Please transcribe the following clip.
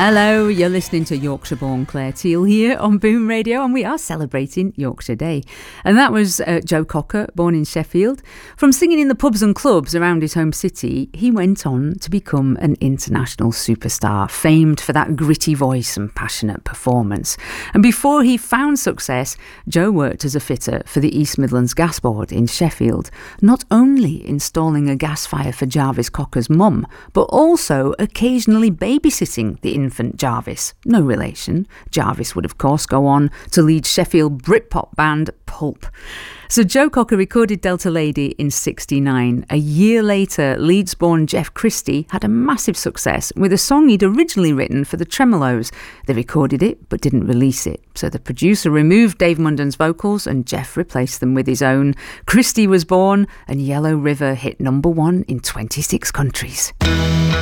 Hello, you're listening to Yorkshire born Claire Teal here on Boom Radio, and we are celebrating Yorkshire Day. And that was Joe Cocker, born in Sheffield. From singing in the pubs and clubs around his home city, he went on to become an international superstar, famed for that gritty voice and passionate performance. And before he found success, Joe worked as a fitter for the East Midlands Gas Board in Sheffield, not only installing a gas fire for Jarvis Cocker's mum, but also occasionally babysitting the infant Jarvis. No relation. Jarvis would of course go on to lead Sheffield Britpop band Pulp. So Joe Cocker recorded Delta Lady in '69. A year later, Leeds-born Jeff Christie had a massive success with a song he'd originally written for the Tremolos. They recorded it but didn't release it. So the producer removed Dave Munden's vocals and Jeff replaced them with his own. Christie was born and Yellow River hit #1 in 26 countries.